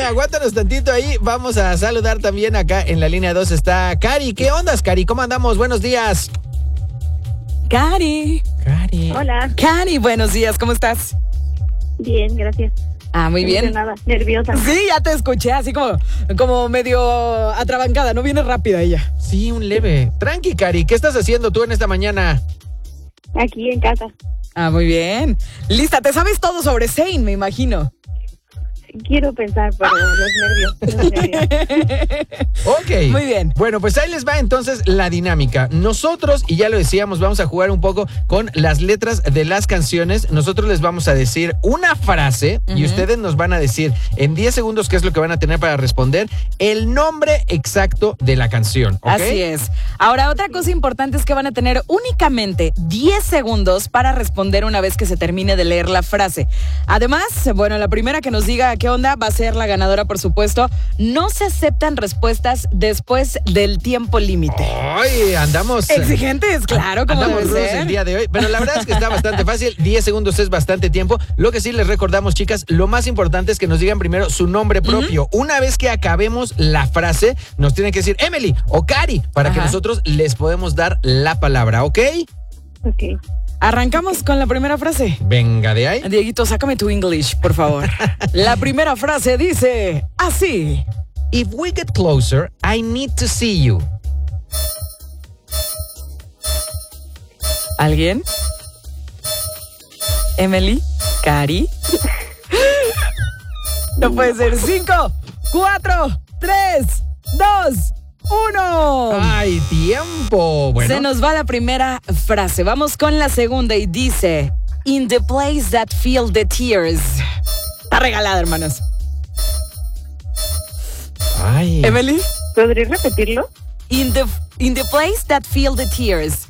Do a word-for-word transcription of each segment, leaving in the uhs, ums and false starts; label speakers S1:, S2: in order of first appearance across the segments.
S1: aguántanos tantito ahí. Vamos a saludar también acá en la línea dos está Cari. ¿Qué onda, Cari? ¿Cómo andamos? Buenos días.
S2: Cari.
S1: Cari.
S3: Hola.
S2: Cari, buenos días, ¿cómo estás?
S3: Bien, gracias.
S2: Ah, muy bien.
S3: Nada, nerviosa.
S2: Sí, ya te escuché, así como, como medio atrabancada, ¿no? Viene rápida ella.
S1: Sí, un leve. Tranqui, Cari. ¿Qué estás haciendo tú en esta mañana?
S3: Aquí en casa.
S2: Ah, muy bien. Lista, te sabes todo sobre Zane, me imagino.
S3: Quiero pensar, pero los nervios. Los nervios.
S1: Ok.
S2: Muy bien.
S1: Bueno, pues ahí les va entonces la dinámica. Nosotros, y ya lo decíamos, vamos a jugar un poco con las letras de las canciones. Nosotros les vamos a decir una frase uh-huh. y ustedes nos van a decir en diez segundos qué es lo que van a tener para responder el nombre exacto de la canción. ¿Okay?
S2: Así es. Ahora, otra cosa importante es que van a tener únicamente diez segundos para responder una vez que se termine de leer la frase. Además, bueno, la primera que nos diga qué onda va a ser la ganadora, por supuesto. No se aceptan respuestas después del tiempo límite.
S1: Ay, andamos
S2: exigentes, claro, como
S1: andamos
S2: debe
S1: rudos
S2: ser.
S1: El día de hoy. Pero la verdad es que está bastante fácil. diez segundos es bastante tiempo. Lo que sí les recordamos, chicas, lo más importante es que nos digan primero su nombre propio. Uh-huh. Una vez que acabemos la frase, nos tienen que decir Emily o Cari para Ajá. que nosotros les podemos dar la palabra, ¿ok?
S3: Ok.
S2: Arrancamos con la primera frase.
S1: Venga, de ahí.
S2: Dieguito, sácame tu English, por favor. La primera frase dice así.
S1: If we get closer, I need to see you.
S2: ¿Alguien? ¿Emily? ¿Cari? No puede ser. Cinco, cuatro, tres, dos, uno.
S1: ¡Ay, tiempo! Bueno.
S2: Se nos va la primera frase. Vamos con la segunda y dice: In the place that feel the tears. Está regalada, hermanos.
S1: Ay.
S2: ¿Emily?
S3: ¿Podrías repetirlo?
S2: In the, in the place that feel the tears.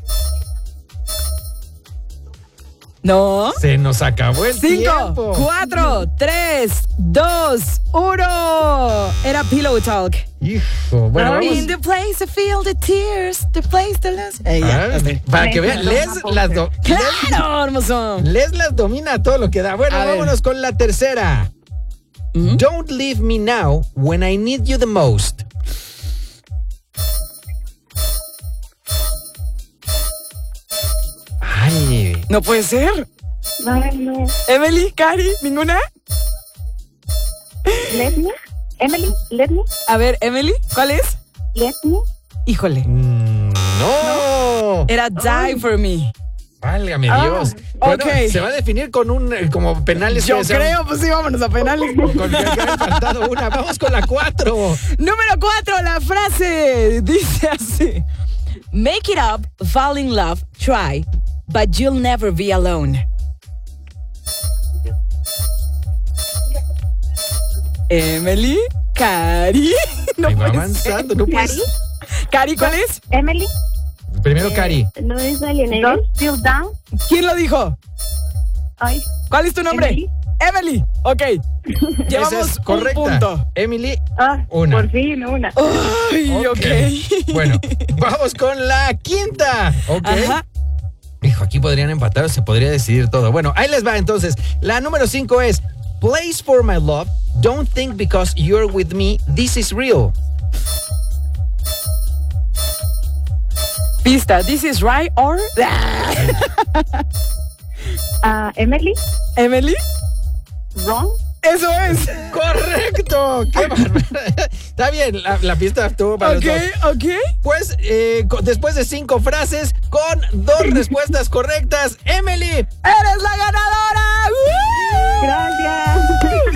S2: No.
S1: Se nos acabó el
S2: Cinco,
S1: tiempo.
S2: cuatro, tres, dos, uno. Era Pillow Talk.
S1: Hijo, bueno, vamos.
S2: In the place to feel the tears, the place to lose.
S1: Ah, okay. Para que vean, Les las do
S2: Claro, hermoso.
S1: Les las domina todo lo que da. Bueno,
S2: A
S1: vámonos ver. con la tercera. ¿Mm? Don't leave me now when I need you the most. Ay.
S2: No puede ser.
S3: Ay, no.
S2: Emily, Cari, ¿ninguna?
S3: Let me. Emily, let me.
S2: A ver, Emily, ¿cuál es?
S3: Let me.
S2: Híjole.
S1: Mm, no.
S2: Era Die Ay. For Me.
S1: Válgame
S2: ah,
S1: Dios. Bueno,
S2: okay.
S1: se va a definir con un como penales.
S2: Yo creo, un, pues sí, vámonos a penales.
S1: Con que haya faltado una. Vamos con la cuatro.
S2: Número cuatro, la frase dice así: Make it up, fall in love, try, but you'll never be alone. Emily, Cari.
S1: No Ahí va avanzando, no puedes.
S2: Cari, ¿cuál es?
S3: Emily.
S1: Primero eh, Cari.
S3: No es Alienated. Still down.
S2: ¿Quién lo dijo?
S3: Ay.
S2: ¿Cuál es tu nombre?
S3: Emily.
S2: Emily, ok. Llevamos
S1: es correcta.
S2: un punto.
S1: Emily,
S3: ah,
S1: una.
S3: Por fin, una.
S2: Ay, ok. okay.
S1: Bueno, vamos con la quinta. Ok.
S2: Ajá.
S1: Hijo, aquí podrían empatar o se podría decidir todo. Bueno, ahí les va entonces. La número cinco es Place for my love. Don't think because you're with me, this is real.
S2: Pista, this is right or...
S3: uh, Emily.
S2: Emily.
S3: Wrong.
S2: Eso es.
S1: Correcto. Qué bárbaro. Está bien, la, la pista estuvo para
S2: okay,
S1: los dos.
S2: Ok, ok.
S1: Pues eh, después de cinco frases con dos respuestas correctas, Emily,
S2: eres la ganadora.
S3: Gracias.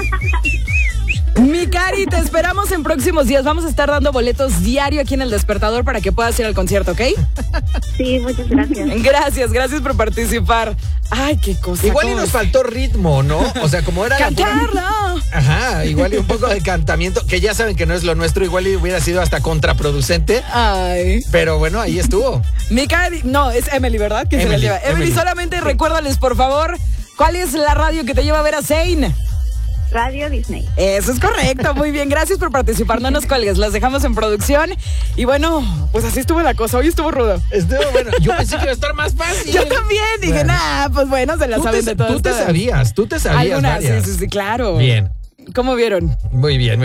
S2: Mi Cari, te esperamos en próximos días. Vamos a estar dando boletos diario aquí en El Despertador para que puedas ir al concierto, ¿ok?
S3: Sí, muchas gracias.
S2: Gracias, gracias por participar. Ay, qué cosa.
S1: Igual y nos faltó ritmo, ¿no? O sea, como era
S2: ¡Cantarlo!
S1: La... Ajá, igual y un poco de cantamiento, que ya saben que no es lo nuestro, igual y hubiera sido hasta contraproducente.
S2: Ay.
S1: Pero bueno, ahí estuvo.
S2: Mi Cari, no, es Emily, ¿verdad? Que
S1: Emily,
S2: se la lleva. Emily,
S1: Emily.
S2: solamente recuérdales, por favor, ¿cuál es la radio que te lleva a ver a Zane?
S3: Radio Disney.
S2: Eso es correcto, muy bien, gracias por participar, no nos cuelgues, las dejamos en producción y bueno, pues así estuvo la cosa, hoy estuvo rudo.
S1: Estuvo bueno, yo pensé que iba a estar más fácil.
S2: Yo también, dije, bueno. nah, pues bueno, se la saben
S1: te,
S2: de todas.
S1: Tú te sabías, tú te sabías
S2: Algunas,
S1: varias.
S2: sí, sí, sí, claro.
S1: Bien.
S2: ¿Cómo vieron?
S1: Muy bien, muy